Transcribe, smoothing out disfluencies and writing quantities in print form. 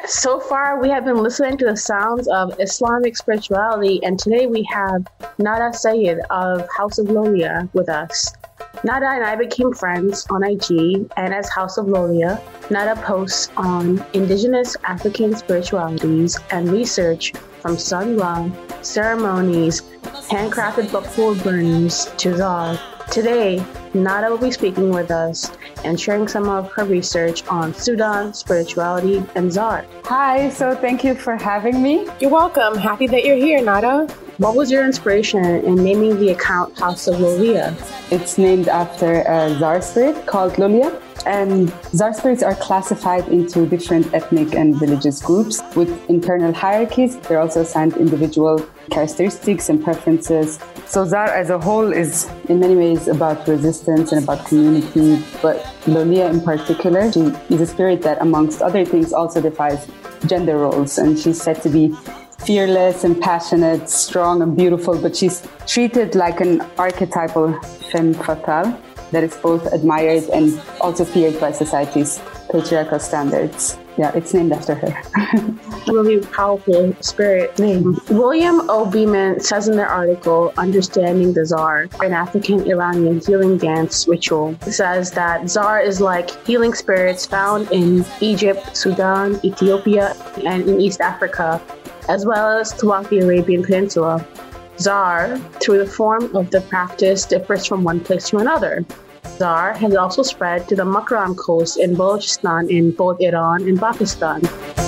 So far, we have been listening to the sounds of Islamic spirituality, and today we have Nada Sayed of House of Lolia with us. Nada and I became friends on IG, and as House of Lolia, Nada posts on indigenous African spiritualities and research from Sun Ra, ceremonies, handcrafted buckboard burnings to Zar. Today, Nada will be speaking with us and sharing some of her research on Sudan, spirituality, and Zar. Hi, so thank you for having me. You're welcome. Happy that you're here, Nada. What was your inspiration in naming the account House of Lolia? It's named after a Zar spirit called Lolia. And Zar spirits are classified into different ethnic and religious groups with internal hierarchies. They're also assigned individual characteristics and preferences. So Zar as a whole is in many ways about resistance and about community, but Lolia in particular, she is a spirit that amongst other things also defies gender roles, and she's said to be fearless and passionate, strong and beautiful, but she's treated like an archetypal femme fatale that is both admired and also feared by society's patriarchal standards. Yeah, it's named after her. Really powerful spirit name. William O. Beeman says in their article, Understanding the Zar, an African Iranian healing dance ritual, says that Zar is like healing spirits found in Egypt, Sudan, Ethiopia, and in East Africa, as well as throughout the Arabian Peninsula. Zar, through the form of the practice, differs from one place to another. Zar has also spread to the Makran coast in Balochistan in both Iran and Pakistan.